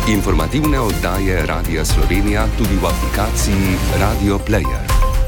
Informativne oddaje Radia Slovenija tudi v aplikaciji Radio Player.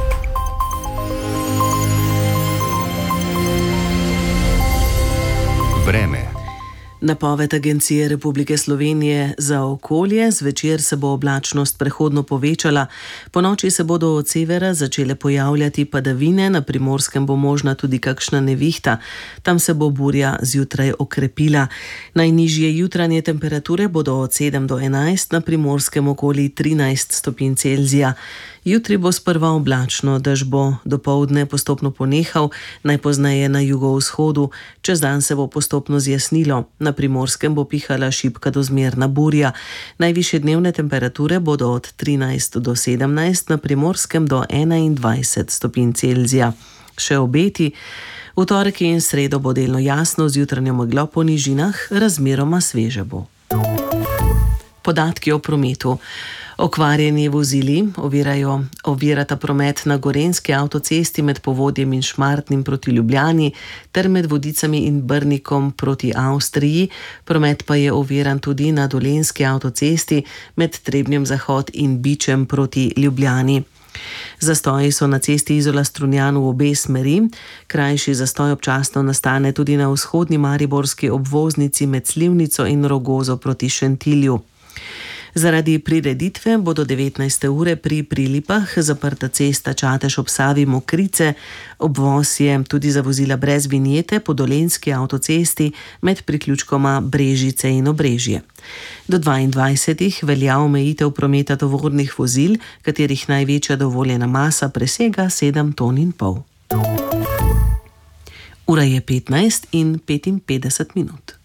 Vreme. Napoved Agencije Republike Slovenije za okolje: zvečer se bo oblačnost prehodno povečala, ponoči se bodo od severa začele pojavljati padavine, na Primorskem bo možna tudi kakšna nevihta, tam se bo burja zjutraj okrepila. Najnižje jutranje temperature bodo od 7 do 11, na Primorskem okoli 13 stopinj Celzija. Jutri bo sprva oblačno, dež bo dopoldne postopno ponehal, najpozneje na jugovzhodu, čez dan se bo postopno zjasnilo. Na Primorskem bo pihala šibka do zmerna burja. Najvišje dnevne temperature bodo od 13 do 17, na Primorskem do 21 stopinj Celzija. Še obeti: v torek in sredo bo delno jasno, z jutranjo meglo po nižinah, razmeroma sveže bo. Podatki o prometu. Okvarjeni vozili ovirata promet na Gorenjski avtocesti med Povodjem in Šmartnim proti Ljubljani ter med Vodicami in Brnikom proti Avstriji. Promet pa je oviran tudi na Dolenjski avtocesti med Trebnjem Zahod in Bičem proti Ljubljani. Zastoji so na cesti Izola-Strunjan v obe smeri. Krajši zastoj občasno nastane tudi na vzhodni mariborski obvoznici med Slivnico in Rogozo proti Šentilju. Zaradi prireditve bo do 19. ure pri Prilipah zaprta cesta Čatež ob Savi Mokrice. Obvoz je tudi za vozila brez vinjete po Dolenjski avtocesti med priključkoma Brežice in Obrežje. Do 22. velja omejitev prometa tovornih vozil, katerih največja dovoljena masa presega 7,5 ton. Ura je 15:55.